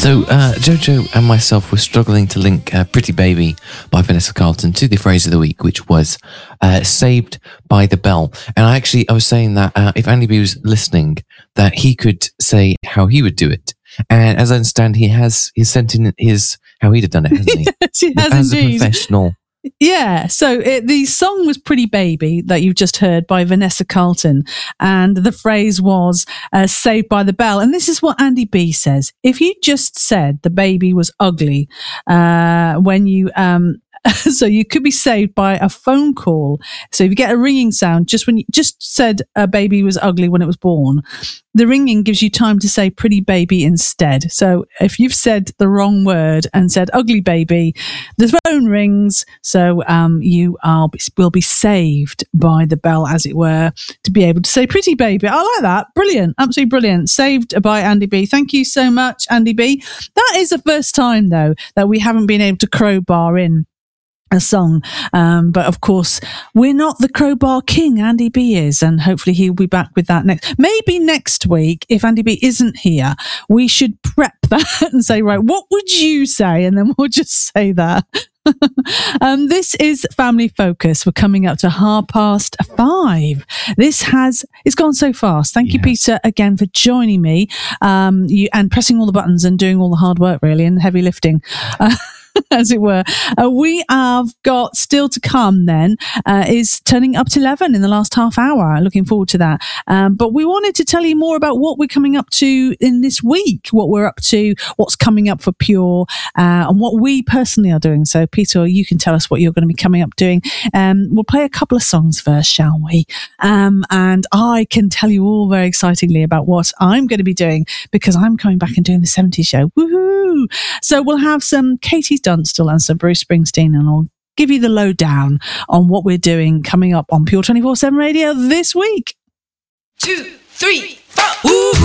So Jojo and myself were struggling to link Pretty Baby by Vanessa Carlton to the phrase of the week, which was Saved by the Bell. And I was saying that if Andy B was listening, that he could say how he would do it. And as I understand, he's sent in how he'd have done it, hasn't he? Yes, he has as indeed. A professional. Yeah, so the song was Pretty Baby that you've just heard by Vanessa Carlton, and the phrase was Saved by the Bell. And this is what Andy B says. If you just said the baby was ugly when you... so you could be saved by a phone call. So if you get a ringing sound, just when you just said a baby was ugly when it was born, the ringing gives you time to say pretty baby instead. So if you've said the wrong word and said ugly baby, the phone rings. So you will be saved by the bell, as it were, to be able to say pretty baby. I like that. Brilliant. Absolutely brilliant. Saved by Andy B. Thank you so much, Andy B. That is the first time, though, that we haven't been able to crowbar in a song, but of course we're not the crowbar king. Andy B is, and hopefully he'll be back with that maybe next week. If Andy B isn't here, we should prep that and say, right, what would you say? And then we'll just say that. This is Family Focus. We're coming up to 5:30. It's gone so fast. Thank you, Peter, again for joining me, and pressing all the buttons and doing all the hard work, really, and heavy lifting. As it were. We have got still to come then, is turning up to 11 in the last half hour. Looking forward to that. But we wanted to tell you more about what we're coming up to in this week, what we're up to, what's coming up for Pure, and what we personally are doing. So, Peter, you can tell us what you're going to be coming up doing. We'll play a couple of songs first, shall we? And I can tell you all very excitingly about what I'm going to be doing, because I'm coming back and doing the 70s show. Woohoo! So we'll have some Katie Dunstall and some Bruce Springsteen, and I'll give you the lowdown on what we're doing coming up on Pure 24/7 Radio this week. 2, 3, 4. Woo!